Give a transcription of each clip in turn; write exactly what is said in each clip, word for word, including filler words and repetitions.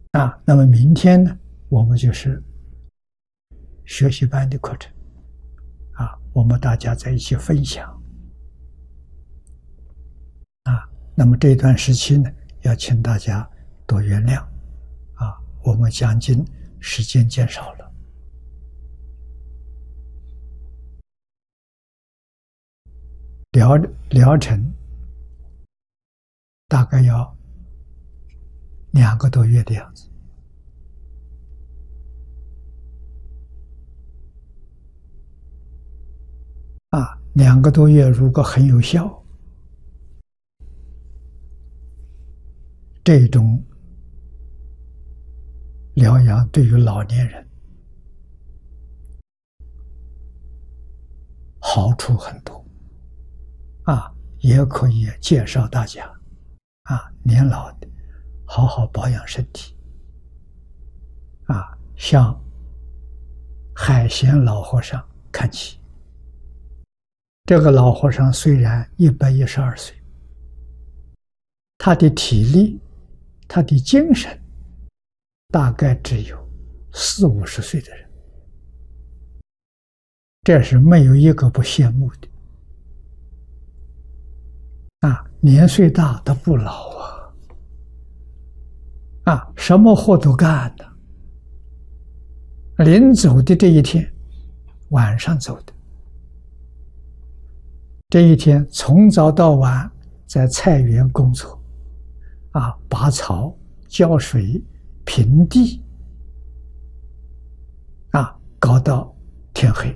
啊。那么明天呢，我们就是学习班的课程啊，我们大家在一起分享啊。那么这段时期呢，要请大家多原谅啊，我们讲经时间减少了。疗疗程大概要两个多月的样子啊，两个多月如果很有效，这种疗养对于老年人好处很多啊，也可以介绍大家啊，年老的好好保养身体啊，向海贤老和尚看齐。这个老和尚虽然一百一十二岁，他的体力、他的精神大概只有四五十岁的人，这是没有一个不羡慕的啊！年岁大他不老啊，啊，什么活都干的。临走的这一天，晚上走的。这一天从早到晚在菜园工作，啊，拔草、浇水、平地，啊，搞到天黑。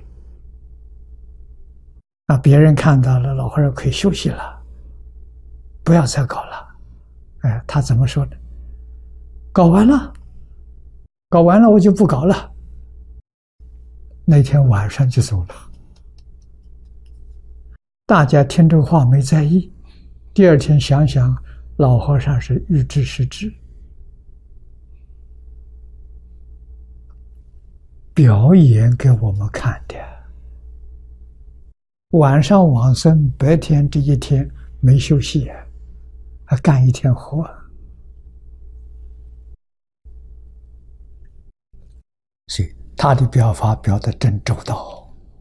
啊，别人看到了，老和尚可以休息了，不要再搞了。哎，他怎么说呢？搞完了，搞完了我就不搞了。那天晚上就走了。大家听这话没在意，第二天想想，老和尚是预知时至，表演给我们看的。晚上往生，白天这一天没休息，还干一天活，所以他的表法表得真周到。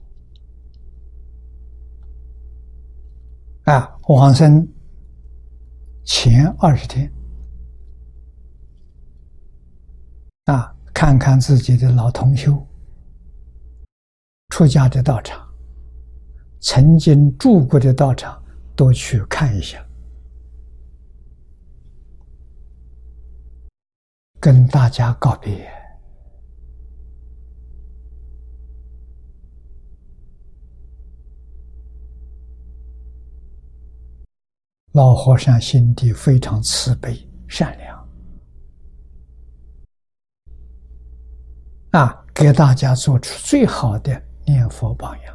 啊，往生前二十天，啊，看看自己的老同修，出家的道场，曾经住过的道场，都去看一下，跟大家告别。老和尚心地非常慈悲善良，啊，给大家做出最好的念佛榜样，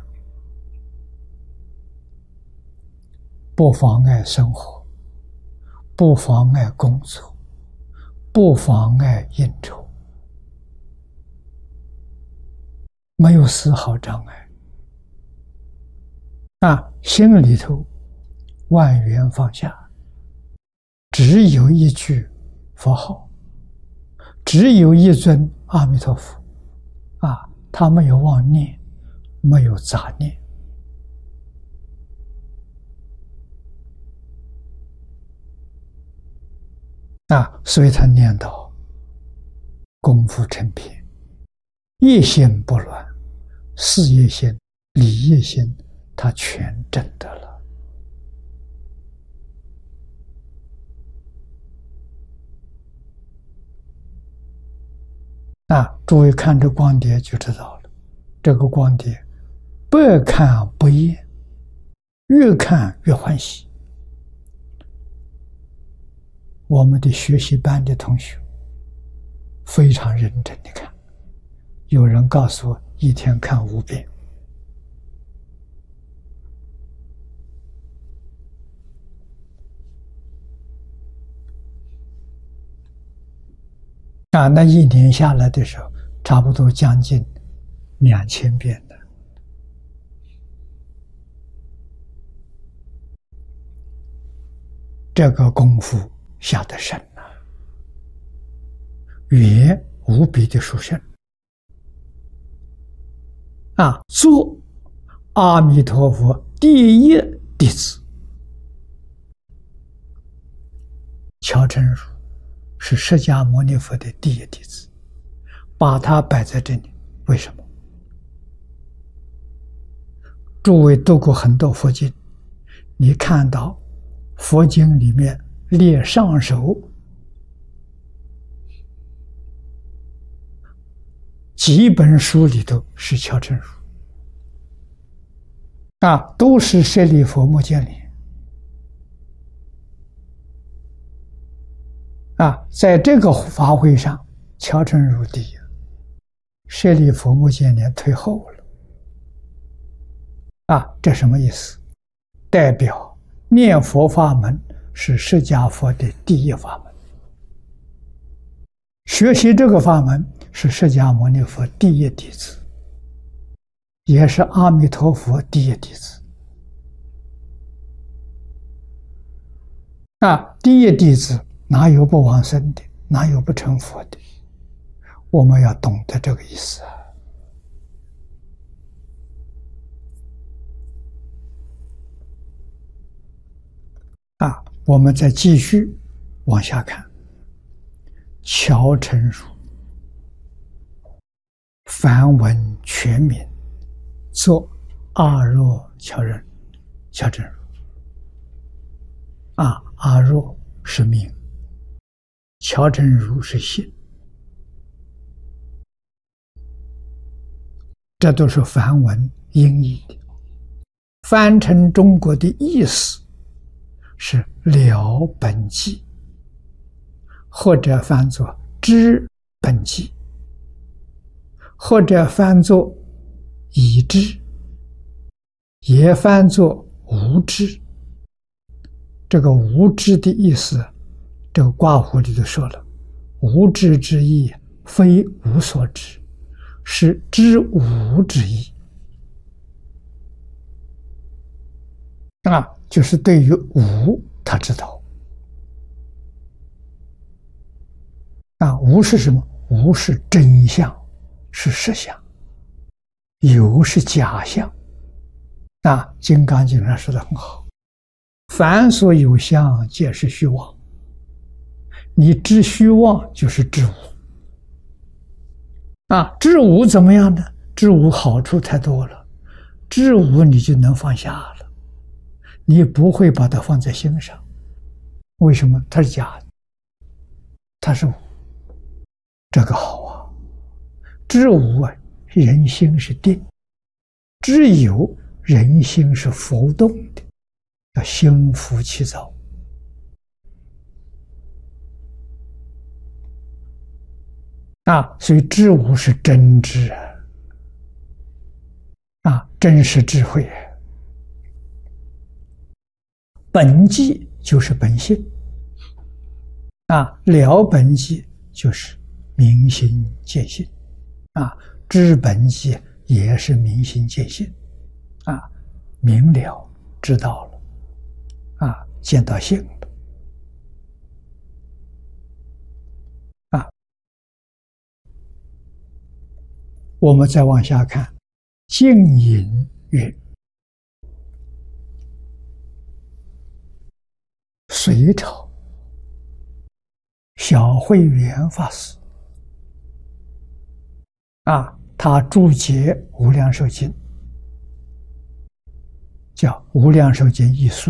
不妨碍生活，不妨碍工作，不妨碍应酬，没有丝毫障碍。啊，心里头万缘放下，只有一句佛号，只有一尊阿弥陀佛，啊，他没有妄念，没有杂念。啊，所以他念到功夫成片，一心不乱，事业心、理业心，他全证得了。啊，诸位看这光碟就知道了，这个光碟百看不厌，越看越欢喜。我们的学习班的同学非常认真的看，有人告诉我一天看五遍。啊，那一年下来的时候，差不多将近两千遍的。这个功夫下得深啊！ 远无比的殊胜啊！做阿弥陀佛第一弟子，乔真如是释迦牟尼佛的第一弟子，把它摆在这里，为什么？诸位读过很多佛经，你看到佛经里面列上首几本书里头是乔真如啊，都是舍利佛目犍连啊，在这个法会上，乔真如第一，舍利佛目犍连退后了啊，这什么意思？代表念佛法门是释迦佛的第一法门，学习这个法门是释迦牟尼佛第一弟子，也是阿弥陀佛第一弟子啊！第一弟子哪有不往生的，哪有不成佛的？我们要懂得这个意思啊！啊，我们再继续往下看，乔真如梵文全名作阿若乔人乔真如啊，阿若是名，乔真如是姓，这都是梵文音译的，翻成中国的意思是了本际，或者翻作知本际，或者翻作已知，也翻作无知。这个无知的意思，这个卦符里头说了，无知之意非无所知，是知无之意啊，就是对于无他知道啊，无是什么？无是真相，是实相；有是假象啊。《金刚经》上说的很好，凡所有相，皆是虚妄。你知虚妄，就是知无啊。知无怎么样呢？知无好处太多了，知无你就能放下了，你不会把它放在心上。为什么？它是假的，它是无，这个好啊。知无啊，人心是定；知有，人心是浮动的，要心浮气躁啊。所以知无是真知啊，啊，真实智慧。本际就是本性啊，了本际就是明心见性啊，知本际也是明心见性啊，明了知道了啊，见到性了啊。我们再往下看，净隐云：隋朝小慧远法师啊，他注解《无量寿经》，叫《无量寿经义疏》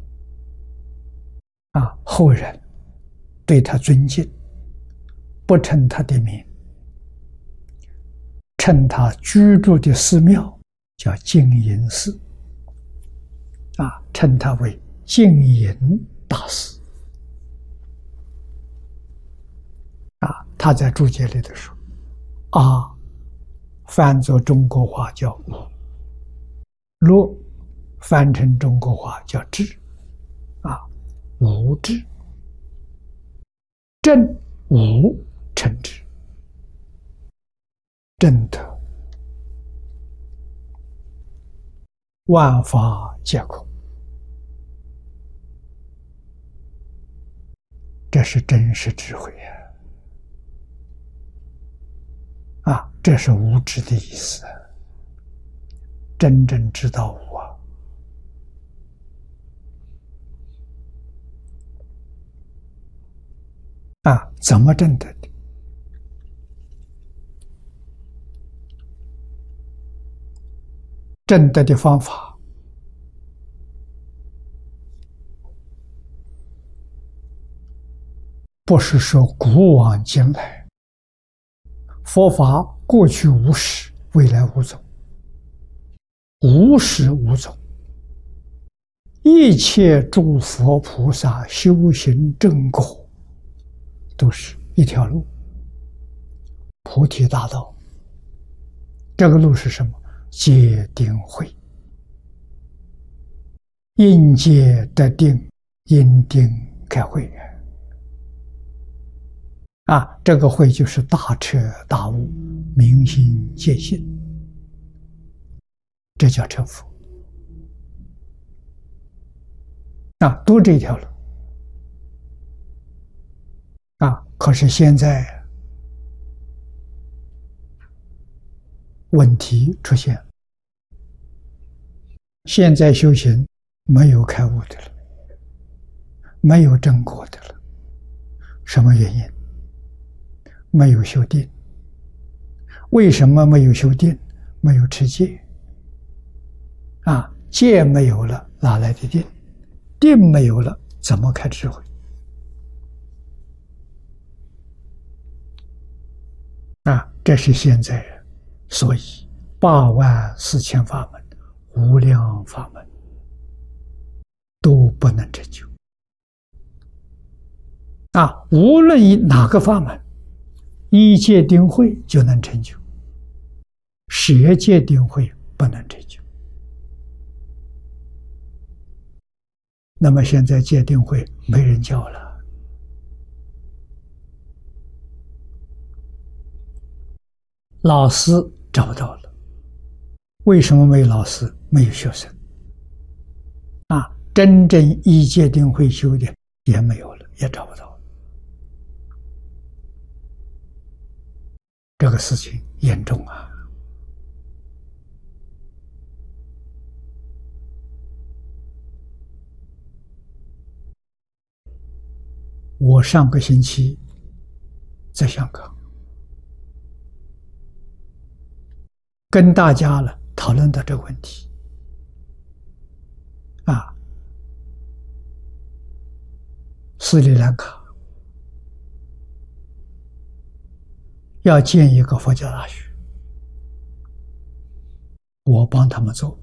啊，后人对他尊敬，不称他的名，称他居住的寺庙叫净隐寺啊，称他为净隐大师啊。他在注解里头说，阿翻作中国话叫无，若翻成中国话叫智啊，无智，正无称智，正德，万法皆空，这是真实智慧啊！ 这是无知的意思。真正知道无啊，啊，怎么证得的？证得的方法，不是说古往今来，佛法过去无始，未来无终，无始无终。一切诸佛菩萨修行正果，都是一条路，菩提大道。这个路是什么？戒定慧，因戒得定，因定开慧。啊，这个慧就是大彻大悟，明心见性，这叫成佛。啊，都这条路。啊，可是现在问题出现了，现在修行没有开悟的了，没有正果的了。什么原因？没有修定。为什么没有修定？没有持戒。啊，戒没有了，哪来的定？定没有了，怎么开智慧？啊，这是现在人。所以八万四千法门，无量法门都不能成就。啊，无论以哪个法门，一戒定慧就能成就，十戒定慧不能成就。那么现在戒定慧没人教了，老师找不到了。为什么没有老师？没有学生。啊，真正一戒定慧修的也没有了，也找不到了。这个事情严重啊！我上个星期在香港跟大家了讨论到这个问题啊，斯里兰卡要建一个佛教大学，我帮他们做。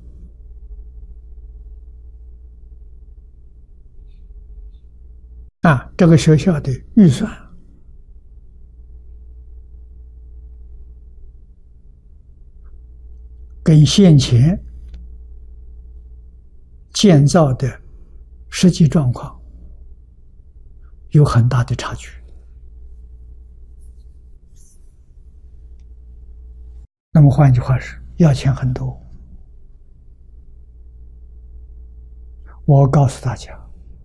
啊，这个学校的预算跟现前建造的实际状况有很大的差距。那么换句话是，要钱很多。我告诉大家，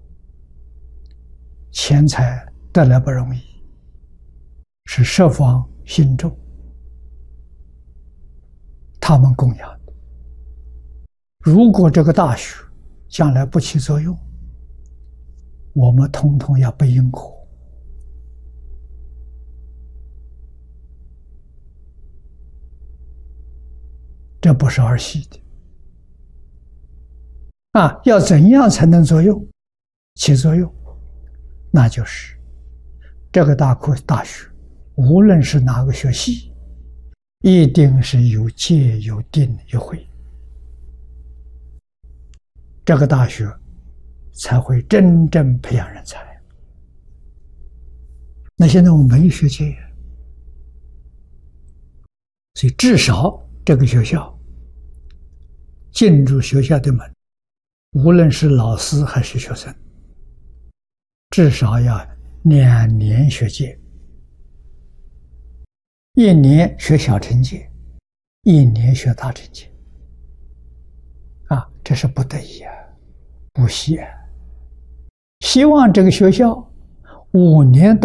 钱财得来不容易，是十方信众他们供养的。如果这个大学将来不起作用，我们统统要背因果。这不是儿戏的啊！要怎样才能作用、起作用？那就是这个大学大学，无论是哪个学系，一定是有戒、有定、有慧，这个大学才会真正培养人才。那现在我们没学戒，所以至少这个学校进入学校的门，无论是老师还是学生，至少要两年学戒，一年学小乘戒，一年学大乘戒。啊，这是不得已啊，不惜啊。希望这个学校五年到